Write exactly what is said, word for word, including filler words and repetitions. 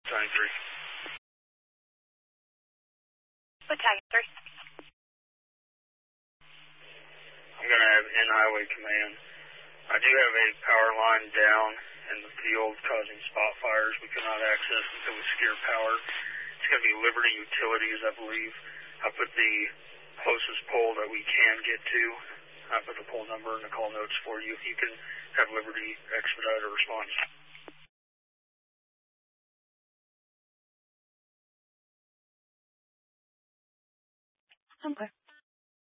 Battalion three. Battalion three. I'm going to have in-highway command. I do have a power line down in the field causing spot fires. We cannot access until we secure power. It's going to be Liberty Utilities, I believe. I put the closest pole that we can get to. I put the pole number and the call notes for you. You can have Liberty expedite a response. Okay.